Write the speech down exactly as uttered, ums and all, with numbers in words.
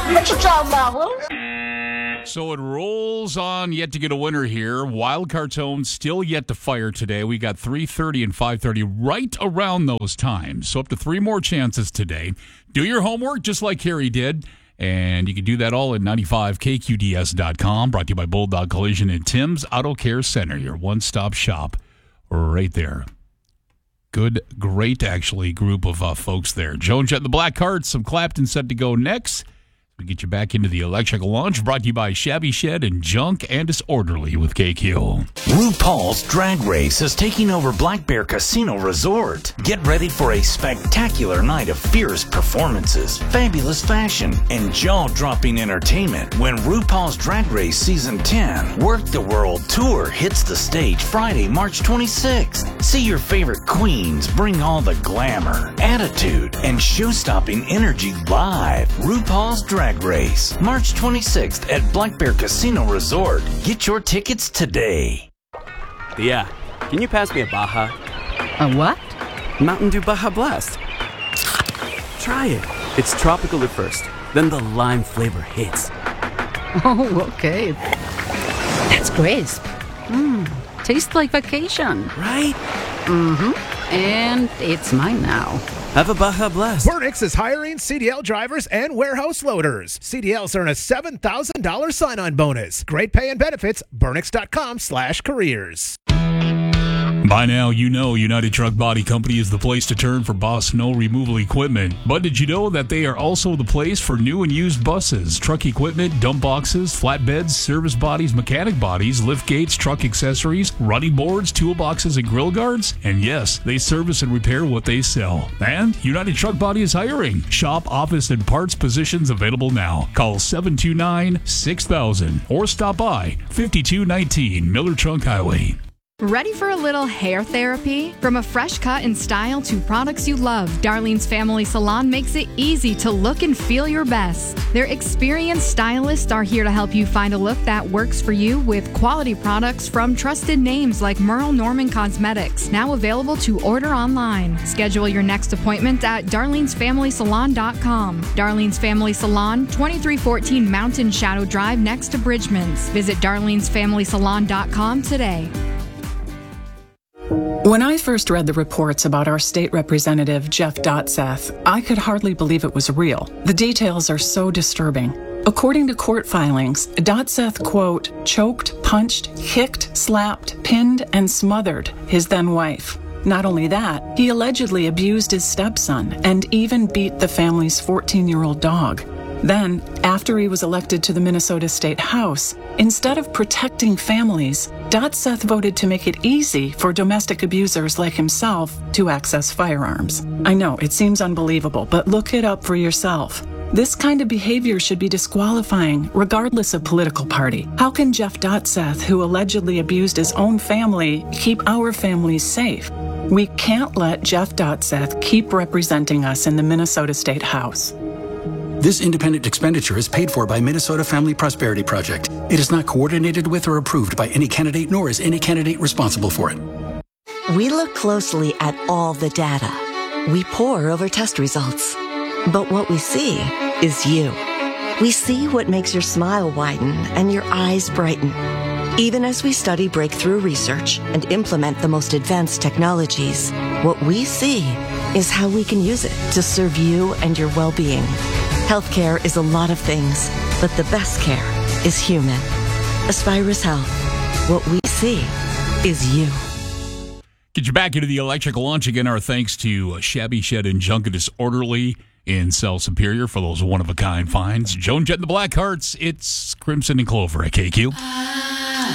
What you talking about, huh? So it rolls on, yet to get a winner here. Wild Card Tone still yet to fire today. We got three thirty and five thirty right around those times. So up to three more chances today. Do your homework just like Harry did. And you can do that all at ninety-five K Q D S dot com. Brought to you by Bulldog Collision and Tim's Auto Care Center, your one-stop shop right there. Good, great, actually, group of uh, folks there. Joan Jett and the Blackhearts, some Clapton set to go next. We get you back into the electrical launch, brought to you by Shabby Shed and Junk and Disorderly with K Q. RuPaul's Drag Race is taking over Black Bear Casino Resort. Get ready for a spectacular night of fierce performances, fabulous fashion, and jaw-dropping entertainment when RuPaul's Drag Race Season ten Work the World Tour hits the stage Friday, March twenty-sixth. See your favorite queens bring all the glamour, attitude, and show-stopping energy live. RuPaul's Drag Race, March twenty-sixth at Black Bear Casino Resort. Get your tickets today. Yeah, can you pass me a Baja? A what? Mountain Dew Baja Blast. Try it. It's tropical at first, then the lime flavor hits. Oh, okay. That's crisp. Mmm, tastes like vacation. Right? Mm-hmm. And it's mine now. Have a Baja Blast. Burnix is hiring C D L drivers and warehouse loaders. C D Ls earn a seven thousand dollars sign-on bonus. Great pay and benefits. Burnix.com slash careers. By now, you know United Truck Body Company is the place to turn for Boss snow removal equipment. But did you know that they are also the place for new and used buses, truck equipment, dump boxes, flatbeds, service bodies, mechanic bodies, lift gates, truck accessories, running boards, toolboxes, and grill guards? And yes, they service and repair what they sell. And United Truck Body is hiring. Shop, office, and parts positions available now. Call seven two nine, six thousand or stop by fifty-two nineteen Miller Trunk Highway. Ready for a little hair therapy? From a fresh cut and style to products you love, Darlene's Family Salon makes it easy to look and feel your best. Their experienced stylists are here to help you find a look that works for you with quality products from trusted names like Merle Norman Cosmetics, now available to order online. Schedule your next appointment at darlenes family salon dot com. Darlene's Family Salon, twenty-three fourteen Mountain Shadow Drive next to Bridgman's. Visit darlenes family salon dot com today. When I first read the reports about our state representative, Jeff Dotseth, I could hardly believe it was real. The details are so disturbing. According to court filings, Dotseth, quote, choked, punched, kicked, slapped, pinned, and smothered his then wife. Not only that, he allegedly abused his stepson and even beat the family's fourteen-year-old dog. Then, after he was elected to the Minnesota State House, instead of protecting families, Dotseth voted to make it easy for domestic abusers like himself to access firearms. I know, it seems unbelievable, but look it up for yourself. This kind of behavior should be disqualifying, regardless of political party. How can Jeff Dotseth, who allegedly abused his own family, keep our families safe? We can't let Jeff Dotseth keep representing us in the Minnesota State House. This independent expenditure is paid for by Minnesota Family Prosperity Project. It is not coordinated with or approved by any candidate, nor is any candidate responsible for it. We look closely at all the data. We pore over test results. But what we see is you. We see what makes your smile widen and your eyes brighten. Even as we study breakthrough research and implement the most advanced technologies, what we see is how we can use it to serve you and your well-being. Healthcare is a lot of things, but the best care is human. Aspirus Health. What we see is you. Get you back into the electrical launch again. Our thanks to Shabby Shed and Junk and Disorderly in South Superior for those one-of-a-kind finds. Joan Jett and the Blackhearts. It's Crimson and Clover at K Q.